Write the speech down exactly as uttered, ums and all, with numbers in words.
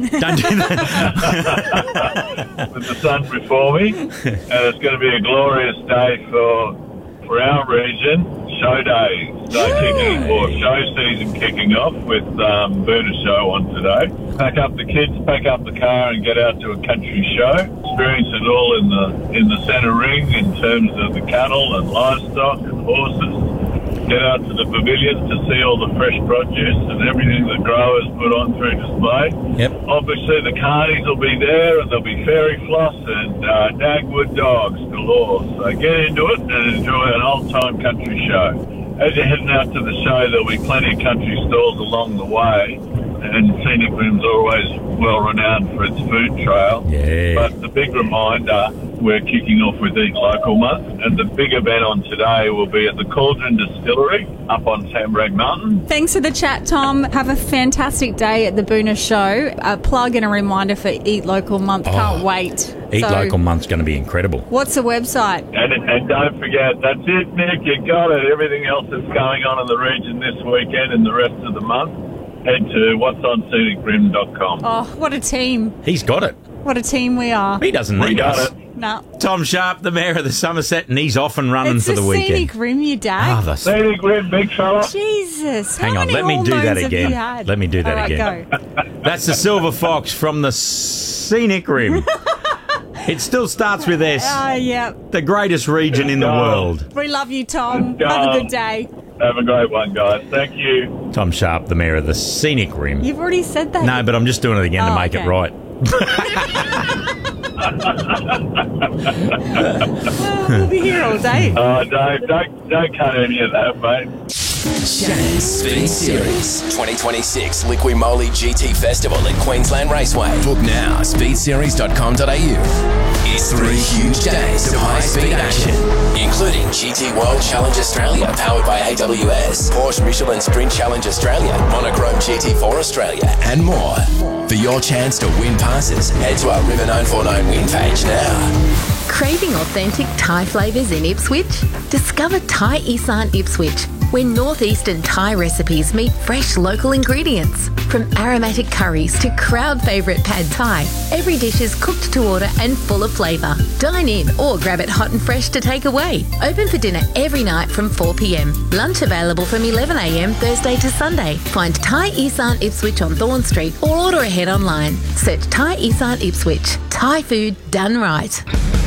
Don't do that. With the sun before me, and it's going to be a glorious day for for our region. Show day, so kicking or show season kicking off with um, Boona Show on today. Pack up the kids, pack up the car, and get out to a country show. Experience it all in the in the centre ring in terms of the cattle and livestock and horses. Get out to the pavilion to see all the fresh produce and everything the growers put on through display. Yep. Obviously, the carnies will be there, and there'll be fairy floss and uh, Dagwood dogs galore. So get into it and enjoy an old-time country show. As you're heading out to the show, there'll be plenty of country stalls along the way, and Scenic Rim's always well-renowned for its food trail. Yeah. But the big reminder, we're kicking off with Eat Local Month, and the big event on today will be at the Cauldron Distillery up on Tambrag Mountain. Thanks for the chat, Tom. Have a fantastic day at the Boona Show. A plug and a reminder for Eat Local Month. Can't Oh, wait. Eat So, Local Month's going to be incredible. What's the website? And, and don't forget, that's it, Nick, you got it. Everything else that's going on in the region this weekend and the rest of the month, head to what's on scenic rim dot com. Oh, what a team. He's got it. What a team we are. He doesn't We need got us. it. No. Tom Sharp, the Mayor of the Somerset, and he's off and running It's for the, the weekend. Scenic Rim, you dad. Ah, the Scenic Rim, big fella. Jesus. Hang how on, many let me do that hormones have again. you had? Let me do that All right, again. Go. That's the Silver Fox from the Scenic Rim. It still starts with S. Ah, yeah. The greatest region in the Go. world. We love you, Tom. Go. Have a good day. Have a great one, guys. Thank you. Tom Sharp, the Mayor of the Scenic Rim. You've already said that. No, but I'm just doing it again Oh, to make okay. it right. Oh, we'll be here all day. Uh, Dave, don't, don't cut any of that, mate. Shannon's Speed Series twenty twenty-six Liqui Moly G T Festival at Queensland Raceway. Book now, speed series dot com dot a u. It's three huge days of high-speed action, including G T World Challenge Australia, powered by A W S, Porsche Michelin Sprint Challenge Australia, Monochrome G T four Australia, and more. For your chance to win passes, head to our River nine four nine win page now. Craving authentic Thai flavours in Ipswich? Discover Thai Isan Ipswich, where northeastern Thai recipes meet fresh local ingredients. From aromatic curries to crowd favourite pad Thai, every dish is cooked to order and full of flavour. Dine in or grab it hot and fresh to take away. Open for dinner every night from four p m. Lunch available from eleven a m Thursday to Sunday. Find Thai Isan Ipswich on Thorn Street or order ahead online. Search Thai Isan Ipswich. Thai food done right.